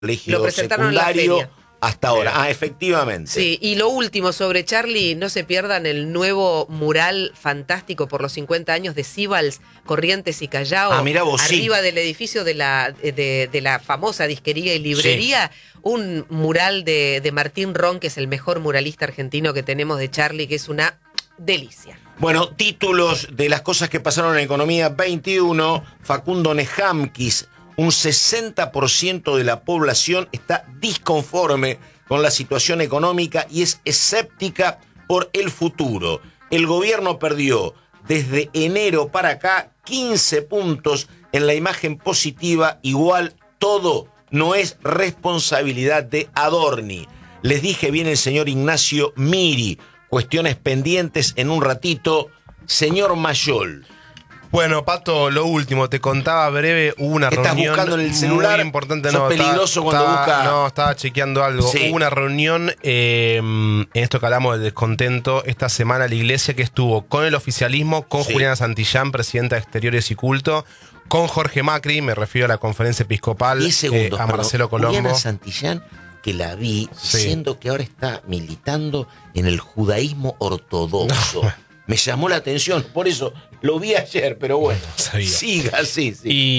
colegio secundario hasta ahora. Ah, efectivamente. Sí, y lo último sobre Charlie, no se pierdan el nuevo mural fantástico por los 50 años de Sibals, Corrientes y Callao. Ah, mirá vos, arriba del edificio de la famosa disquería y librería, un mural de Martín Ron, que es el mejor muralista argentino que tenemos de Charlie, que es una delicia. Bueno, títulos de las cosas que pasaron en Economía 21. Facundo Nejamquis: un 60% de la población está disconforme con la situación económica y es escéptica por el futuro. El gobierno perdió desde enero para acá 15 puntos en la imagen positiva. Igual todo no es responsabilidad de Adorni. Les dije bien el señor Ignacio Miri. Cuestiones pendientes en un ratito. Señor Mayol. Bueno, Pato, lo último, te contaba breve, hubo una reunión. ¿Estás buscando en el celular? Muy importante, ¿Sos peligroso cuando busca? No, estaba chequeando algo. Sí. Hubo una reunión, en esto que hablamos del descontento, esta semana la iglesia, que estuvo con el oficialismo, con Juliana Santillán, presidenta de Exteriores y Culto, con Jorge Macri, me refiero a la conferencia episcopal, 10 segundos, a Marcelo Colombo. Juliana Santillán, que la vi diciendo que ahora está militando en el judaísmo ortodoxo. No. Me llamó la atención, por eso lo vi ayer, pero bueno, siga, sí.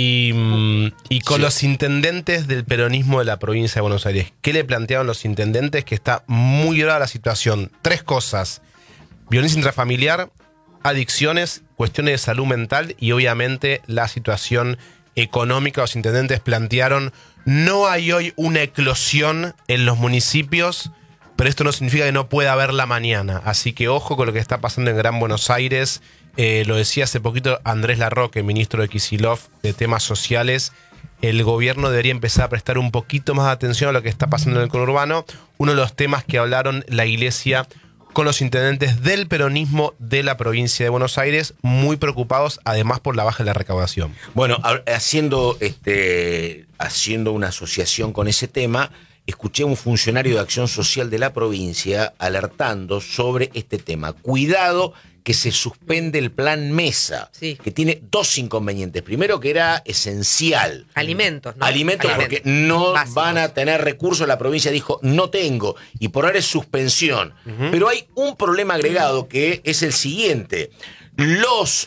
Y con los intendentes del peronismo de la provincia de Buenos Aires, ¿qué le plantearon los intendentes? Que está muy grave la situación. 3 cosas: violencia intrafamiliar, adicciones, cuestiones de salud mental y obviamente la situación económica. Los intendentes plantearon: no hay hoy una eclosión en los municipios, pero esto no significa que no pueda haberla mañana. Así que ojo con lo que está pasando en Gran Buenos Aires. Lo decía hace poquito Andrés Larroque, ministro de Kicillof, de temas sociales. El gobierno debería empezar a prestar un poquito más de atención a lo que está pasando en el conurbano. Uno de los temas que hablaron la iglesia con los intendentes del peronismo de la provincia de Buenos Aires, muy preocupados además por la baja de la recaudación. Bueno, haciendo una asociación con ese tema, escuché a un funcionario de Acción Social de la provincia alertando sobre este tema. Cuidado que se suspende el plan Mesa, que tiene 2 inconvenientes. Primero, que era esencial. Alimentos, ¿no? Alimentos, porque no van a tener recursos. La provincia dijo, no tengo. Y por ahora es suspensión. Pero hay un problema agregado que es el siguiente. Los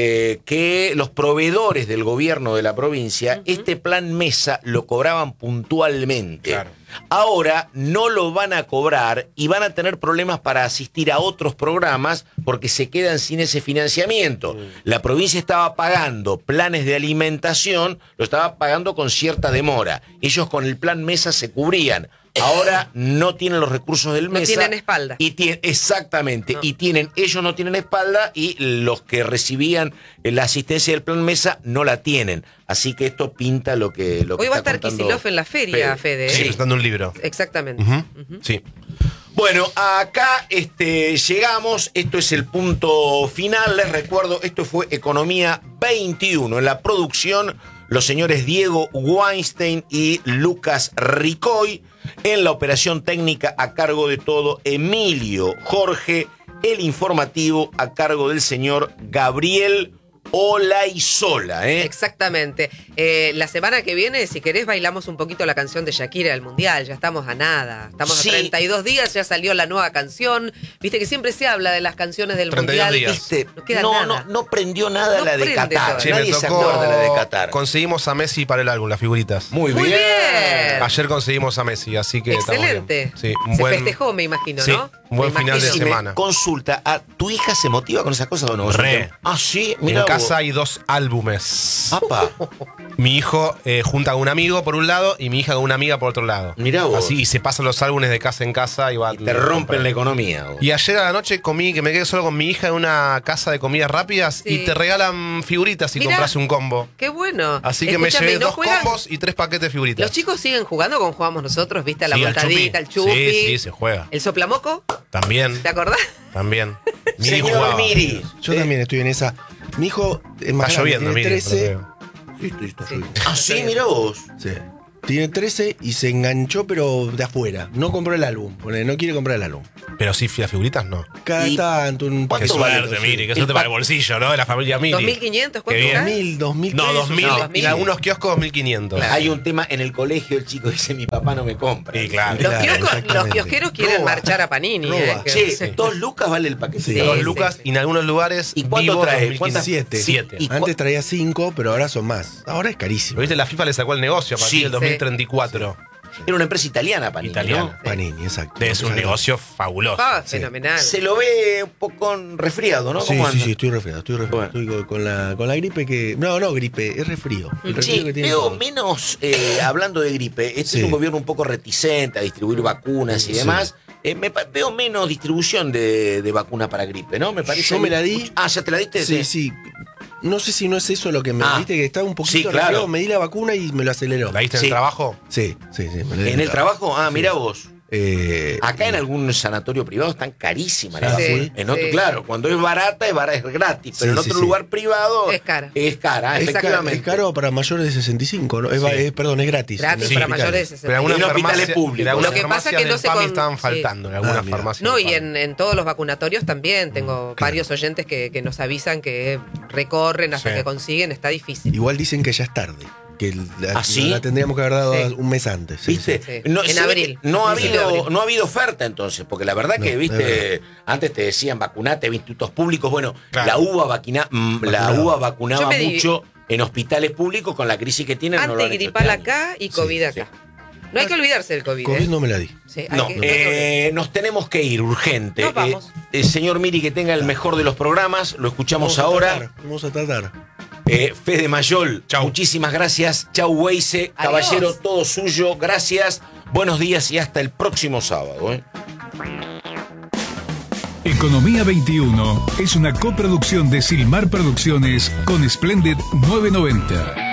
proveedores del gobierno de la provincia, este plan Mesa lo cobraban puntualmente. Claro. Ahora no lo van a cobrar y van a tener problemas para asistir a otros programas porque se quedan sin ese financiamiento. La provincia estaba pagando planes de alimentación, lo estaba pagando con cierta demora. Ellos con el plan Mesa se cubrían. Ahora no tienen los recursos del Mesa. No tienen espalda. Exactamente. No. Y ellos no tienen espalda y los que recibían la asistencia del plan Mesa no la tienen. Así que esto pinta lo que Hoy va a estar Kicillof en la feria, Fede. Sí, presentando un libro. Exactamente. Sí. Bueno, acá llegamos. Esto es el punto final. Les recuerdo, esto fue Economía 21. En la producción, los señores Diego Weinstein y Lucas Ricoy. En la operación técnica, a cargo de todo, Emilio Jorge. El informativo a cargo del señor Gabriel Olaizola, Exactamente. La semana que viene, si querés, bailamos un poquito la canción de Shakira del Mundial. Ya estamos a nada. Estamos a 32 días, ya salió la nueva canción. Viste que siempre se habla de las canciones del Mundial. ¿Viste? No queda nada. No prendió nada la de Qatar. Che, Nadie se acuerda de la de Qatar. Conseguimos a Messi para el álbum, las figuritas. Muy bien. Ayer conseguimos a Messi, así que excelente. Estamos bien. Sí, se festejó, me imagino, sí, ¿no? Un buen final de semana. Consulta, ¿tu hija se motiva con esas cosas o no? Re. Ah, sí, mira. En casa hay 2 álbumes. ¡Apa! Mi hijo junta con un amigo por un lado y mi hija con una amiga por otro lado. Mirá vos. Así, y se pasan los álbumes de casa en casa y te rompen la economía. Vos. Y ayer a la noche comí, que me quedé solo con mi hija en una casa de comidas rápidas y te regalan figuritas si compras un combo. ¡Qué bueno! Así que me llevé 2 combos y 3 paquetes de figuritas. ¿Los chicos siguen jugando como jugamos nosotros? ¿Viste? A la volcadita, al chupi. Sí, se juega. ¿El soplamoco? También. ¿Te acordás? También. Señor Miri. Yo también estoy en esa. Mi hijo es más está lloviendo, tiene 13. Sí, está lloviendo. Ah, sí, mira vos. Sí. Tiene 13 y se enganchó, pero de afuera. No compró el álbum. No quiere comprar el álbum. Pero sí, las figuritas no. Cada ¿Y tanto un Qué ¿Cuánto suerte, vale? Miri, qué El suerte para el bolsillo, ¿no? De la familia Miri. 2.500, Qué ¿cuánto bien. está? 2000, 2000 No, 2000. No, En 2000. algunos kioscos 2500. Claro. Hay un tema en el colegio, el chico dice, mi papá no me compra. Sí, claro. Los, Claro, kioscos- exactamente. los kiosqueros quieren Roba. marchar a Panini. Roba. Que- Che, sí. 2 lucas vale el paquete. Sí. 2 Sí, lucas sí. y en algunos lugares. ¿Y cuánto vivo, trae? 2500. Siete. Siete. ¿Y Antes traía 5, pero ahora son más. Ahora es Pero carísimo. viste, la FIFA le sacó el negocio a partir Sí. del 2034. Era una empresa italiana, Panini, Italiana. ¿no? Panini, exacto. Es un negocio fabuloso. Ah, Sí. fenomenal. Se lo ve un poco resfriado, ¿no? Sí, ¿Cómo sí, anda? sí, estoy resfriado. Bueno. Estoy con la gripe que. No, gripe, es resfrío. El resfrío Sí, que tiene veo todo. menos, hablando de gripe, este Sí. es un gobierno un poco reticente a distribuir vacunas y Sí. demás. Veo menos distribución de vacuna para gripe, ¿no? Me parece. Yo me la di. Ah, ¿ya te la diste? Sí, sí. No sé si no es eso lo que me. Ah. Viste que estaba un poquito Sí, claro. resfriado. Me di la vacuna y me lo aceleró. ¿La viste en Sí. el trabajo? Sí. me la di ¿En el trabajo? Ah, mira vos. Acá en y- algún sanatorio privado están carísimas las Sí, vacunas. En otro, sí. claro, cuando es barata es gratis, pero Sí, en sí, otro sí. lugar privado Es cara. Es cara, Es efectivamente. caro para mayores de 65, ¿no? Perdón, es gratis. Gratis En para los mayores de hospitales. 60. Pero en algunas En hospitales farmacias, públicos. en algunas Lo que pasa farmacias que no del se PAMI con- estaban sí. faltando. En algunas mira. farmacias. No, del y PAMI. en todos los vacunatorios también. Tengo varios oyentes que nos avisan que recorren hasta Sí. que consiguen. Está difícil. Igual dicen que ya es tarde. Que ¿Ah, sí? la tendríamos que haber dado Sí. un mes antes. Sí, ¿Viste? Sí. No, En se ve abril. que No ha, Principio de habido, abril. no ha habido oferta entonces, porque la verdad que, No, viste, es antes te decían vacunate, institutos públicos. Bueno, Claro. la UBA, Vacunaba. vacunaba Yo me di- mucho en hospitales públicos con la crisis que tienen. no lo han hecho Antigripal este año. acá y COVID acá. No hay que olvidarse del COVID. COVID ¿eh? no me la di. Sí, hay No, que- nos tenemos que ir urgente. Nos vamos. Señor Miri, que tenga el mejor de los programas, lo escuchamos ahora. Vamos a tratar. Fede Mayol, Chau. muchísimas gracias. Chau, Weise, Adiós. caballero, todo suyo. Gracias, buenos días y hasta el próximo sábado. Economía 21 es una coproducción de Silmar Producciones con Splendid 990.